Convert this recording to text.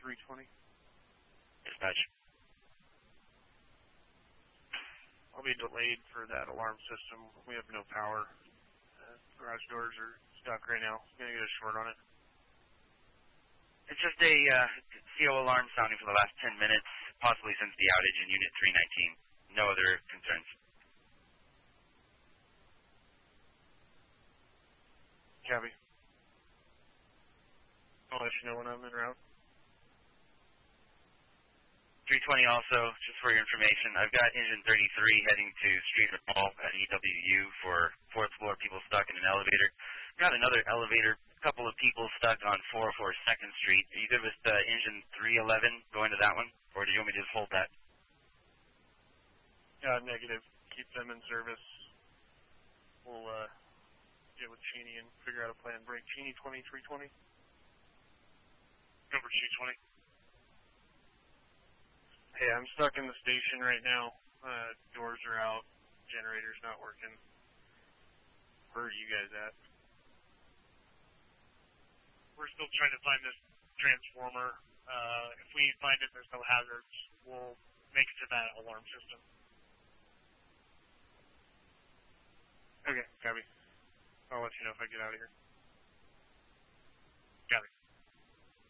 320. Dispatch. I'll be delayed for that alarm system. We have no power. Garage doors are stuck right now. Gonna get a short on it. It's just a CO alarm sounding for the last 10 minutes, possibly since the outage in Unit 319. No other concerns. Copy. I'll let you know when I'm en route. 320 also, just for your information, I've got engine 33 heading to Streeter Mall at EWU for 4th floor, people stuck in an elevator. Got another elevator, a couple of people stuck on 404 2nd Street. Are you good with engine 311 going to that one, or do you want me to just hold that? Negative. Keep them in service. We'll get with Cheney and figure out a plan. Break Cheney 2320. Over 220. Hey, I'm stuck in the station right now. Doors are out. Generator's not working. Where are you guys at? We're still trying to find this transformer. If we find it, there's no hazards, we'll make it to that alarm system. Okay, copy. I'll let you know if I get out of here.